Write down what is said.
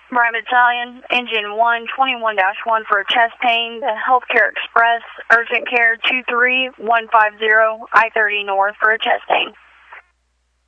Bryan Battalion, Engine 121-1 for chest pain, Healthcare Express, Urgent Care 23150, I-30 North for a chest pain.